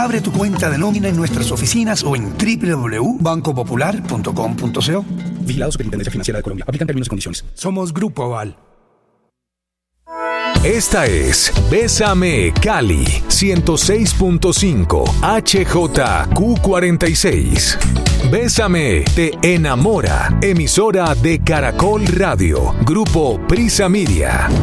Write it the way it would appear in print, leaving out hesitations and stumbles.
Abre tu cuenta de nómina en nuestras oficinas o en www.bancopopular.com.co. Vigilado Superintendencia Financiera de Colombia. Aplican términos y condiciones. Somos Grupo Aval. Esta es Bésame Cali 106.5 HJQ46. Bésame te enamora. Emisora de Caracol Radio. Grupo Prisa Media.